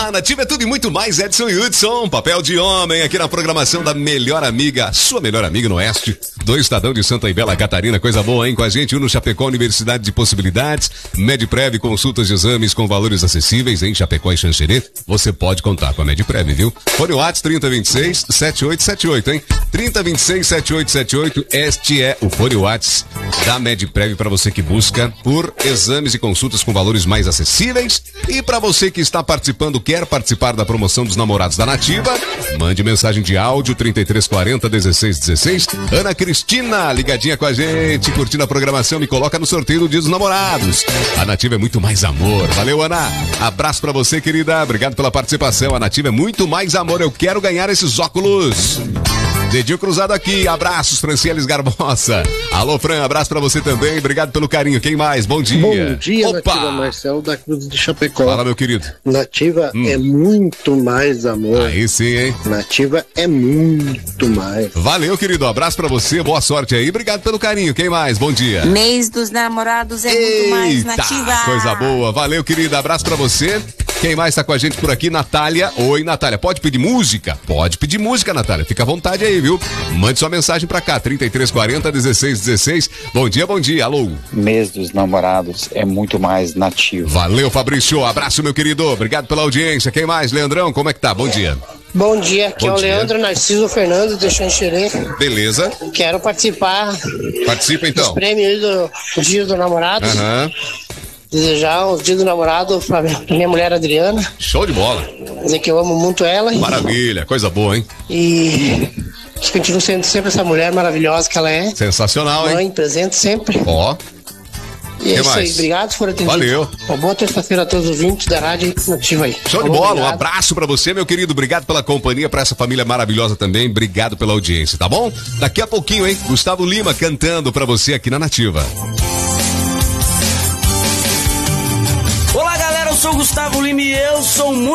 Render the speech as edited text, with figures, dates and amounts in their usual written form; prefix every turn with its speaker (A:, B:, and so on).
A: Olá, Nativa é tudo e muito mais, Edson Hudson, papel de homem aqui na programação da melhor amiga, sua melhor amiga no Oeste, do Estadão de Santa Ibela, Catarina, coisa boa, hein? Com a gente, Uno Chapecó, Universidade de Possibilidades, Medprev, consultas de exames com valores acessíveis em Chapecó e Xanxerê, você pode contar com a Medprev, viu? Fone WhatsApp 3026-7878, hein? 3026-7878, este é o Fone WhatsApp da Medprev para você que busca por exames e consultas com valores mais acessíveis. E para você que está participando, quer participar da promoção dos namorados da Nativa, mande mensagem de áudio 3340-1616. Ana Cristina, ligadinha com a gente, curtindo a programação, me coloca no sorteio do Dia dos Namorados. A Nativa é muito mais amor. Valeu, Ana. Abraço para você, querida. Obrigado pela participação. A Nativa é muito mais amor. Eu quero ganhar esses óculos. Dedinho cruzado aqui, abraços, Francieles Garbosa. Alô, Fran, abraço pra você também, obrigado pelo carinho. Quem mais? Bom dia.
B: Bom dia,
A: Opa!
B: Nativa, Marcelo da Cruz de Chapecó.
A: Fala, meu querido.
B: Nativa é muito mais amor.
A: Aí sim, hein?
B: Nativa é muito mais.
A: Valeu, querido, abraço pra você, boa sorte aí, obrigado pelo carinho. Quem mais? Bom dia.
C: Mês dos Namorados é muito mais Nativa.
A: Coisa boa, valeu, querida, abraço pra você. Quem mais tá com a gente por aqui? Natália. Oi, Natália, pode pedir música? Pode pedir música, Natália, fica à vontade aí, viu? Mande sua mensagem pra cá, 3340-1616. Bom dia, alô.
D: Mês dos Namorados é muito mais Nativa.
A: Valeu, Fabrício, abraço, meu querido, obrigado pela audiência. Quem mais? Leandrão, como é que tá? Bom dia.
E: Bom dia, aqui
A: Bom
E: é o
A: dia.
E: Leandro Narciso Fernando de Xanxerê.
A: Beleza.
E: Quero participar
A: Participa
E: dos
A: então.
E: prêmios aí do Dia do Namorado.
A: Aham.
E: Desejar o Dia do Namorado pra minha mulher Adriana.
A: Show de bola.
E: Dizer que eu amo muito ela.
A: Maravilha, coisa boa, hein?
E: E continuo sendo sempre essa mulher maravilhosa que ela é.
A: Sensacional, hein?
E: Mãe, presente sempre.
A: Ó.
E: E é
A: Que
E: isso
A: mais?
E: aí, obrigado por atender.
A: Valeu.
E: Uma boa terça-feira a todos os ouvintes da Rádio Nativa aí.
A: Show de
E: Falou,
A: bola, um
E: obrigado.
A: abraço pra você, meu querido, obrigado pela companhia, pra essa família maravilhosa também, obrigado pela audiência, tá bom? Daqui a pouquinho, hein, Gustavo Lima cantando pra você aqui na Nativa.
F: Olá, galera, eu sou o Gustavo Lima e eu sou muito